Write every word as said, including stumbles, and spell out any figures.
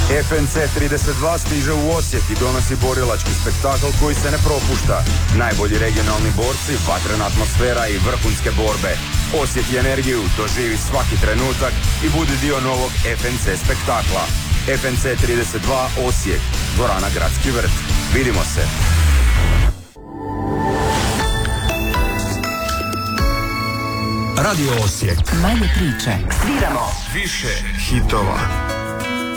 F N C trideset dva stiže u Osijek i donosi borilački spektakl koji se ne propušta. Najbolji regionalni borci, vatrena atmosfera i vrhunske borbe. Osjeti energiju, doživi svaki trenutak i budi dio novog F N C spektakla. F N C trideset dva Osijek, dvorana Gradski vrt. Vidimo se. Radio Osijek. Manje priče. Sviramo Više hitova.